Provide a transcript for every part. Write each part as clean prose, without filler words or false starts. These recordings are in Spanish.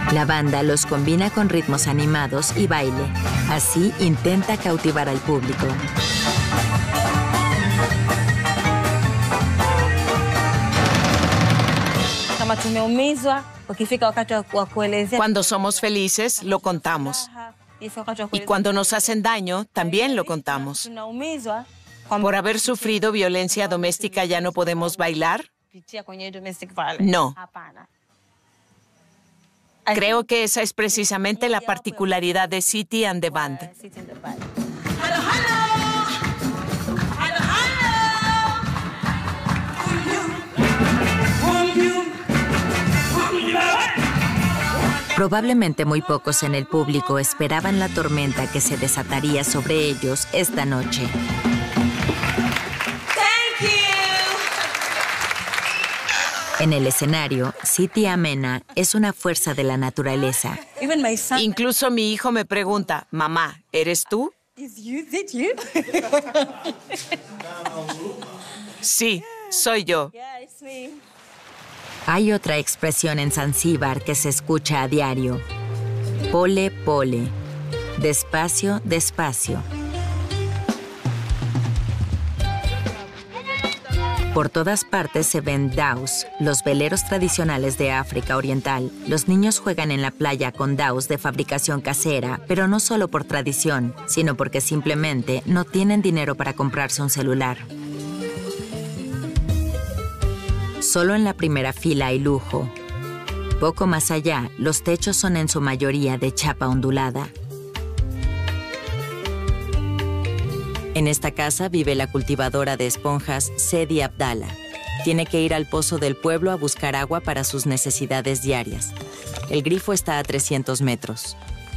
La banda los combina con ritmos animados y baile. Así intenta cautivar al público. Cuando somos felices, lo contamos. Y cuando nos hacen daño, también lo contamos. ¿Por haber sufrido violencia doméstica ya no podemos bailar? No. Creo que esa es precisamente la particularidad de Siti and the Band. Probablemente muy pocos en el público esperaban la tormenta que se desataría sobre ellos esta noche. En el escenario, Siti Amena es una fuerza de la naturaleza. Incluso mi hijo me pregunta, mamá, ¿eres tú? Sí, soy yo. Hay otra expresión en Zanzíbar que se escucha a diario. Pole, pole. Despacio, despacio. Por todas partes se ven daus, los veleros tradicionales de África Oriental. Los niños juegan en la playa con daus de fabricación casera, pero no solo por tradición, sino porque simplemente no tienen dinero para comprarse un celular. Solo en la primera fila hay lujo. Poco más allá, los techos son en su mayoría de chapa ondulada. En esta casa vive la cultivadora de esponjas Sedi Abdallah. Tiene que ir al pozo del pueblo a buscar agua para sus necesidades diarias. El grifo está a 300 metros.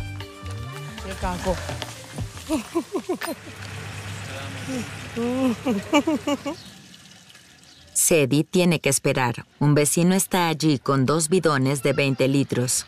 Sedi tiene que esperar. Un vecino está allí con 2 bidones de 20 litros.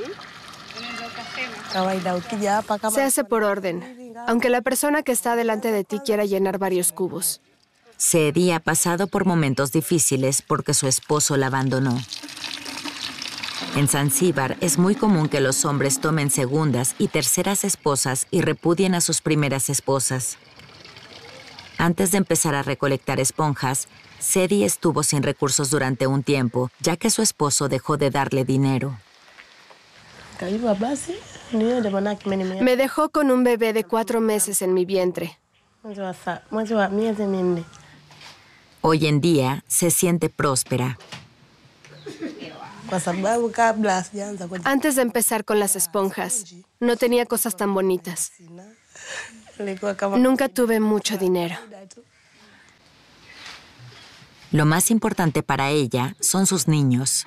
Se hace por orden, aunque la persona que está delante de ti quiera llenar varios cubos. Sedi ha pasado por momentos difíciles porque su esposo la abandonó. En Zanzíbar es muy común que los hombres tomen segundas y terceras esposas y repudien a sus primeras esposas. Antes de empezar a recolectar esponjas, Sedi estuvo sin recursos durante un tiempo, ya que su esposo dejó de darle dinero. Me dejó con un bebé de 4 meses en mi vientre. Hoy en día se siente próspera. Antes de empezar con las esponjas, no tenía cosas tan bonitas. Nunca tuve mucho dinero. Lo más importante para ella son sus niños.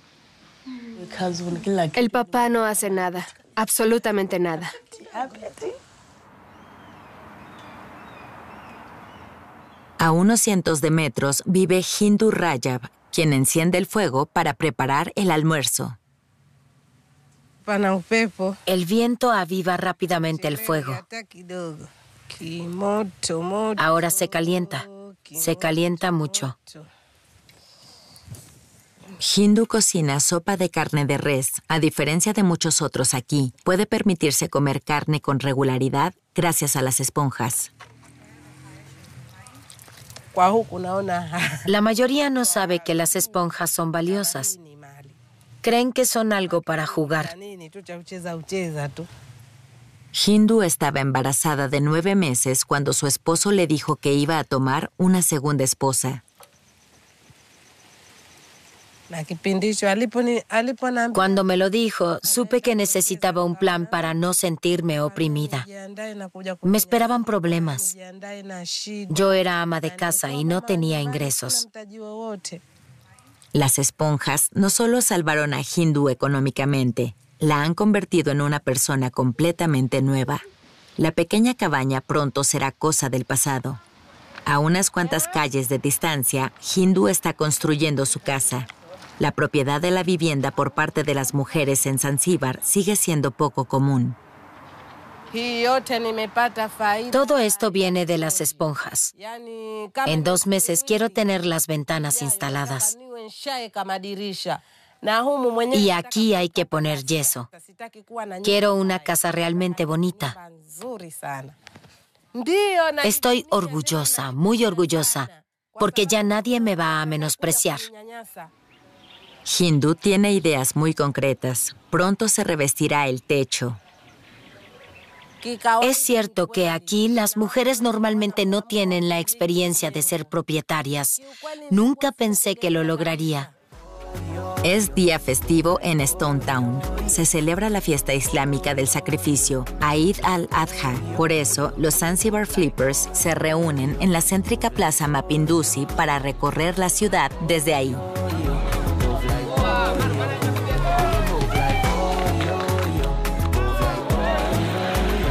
El papá no hace nada, absolutamente nada. A unos cientos de metros vive Hindu Rajab, quien enciende el fuego para preparar el almuerzo. El viento aviva rápidamente el fuego. Ahora se calienta mucho. Hindu cocina sopa de carne de res. A diferencia de muchos otros aquí, puede permitirse comer carne con regularidad gracias a las esponjas. La mayoría no sabe que las esponjas son valiosas. Creen que son algo para jugar. Hindu estaba embarazada de 9 meses cuando su esposo le dijo que iba a tomar una segunda esposa. Cuando me lo dijo, supe que necesitaba un plan para no sentirme oprimida. Me esperaban problemas. Yo era ama de casa y no tenía ingresos. Las esponjas no solo salvaron a Hindu económicamente, la han convertido en una persona completamente nueva. La pequeña cabaña pronto será cosa del pasado. A unas cuantas calles de distancia, Hindu está construyendo su casa. La propiedad de la vivienda por parte de las mujeres en Zanzíbar sigue siendo poco común. Todo esto viene de las esponjas. En 2 meses quiero tener las ventanas instaladas. Y aquí hay que poner yeso. Quiero una casa realmente bonita. Estoy orgullosa, muy orgullosa, porque ya nadie me va a menospreciar. Hindu tiene ideas muy concretas. Pronto se revestirá el techo. Es cierto que aquí las mujeres normalmente no tienen la experiencia de ser propietarias. Nunca pensé que lo lograría. Es día festivo en Stone Town. Se celebra la fiesta islámica del sacrificio, Eid al-Adha. Por eso, los Zanzibar Flippers se reúnen en la céntrica plaza Mapinduzi para recorrer la ciudad desde ahí.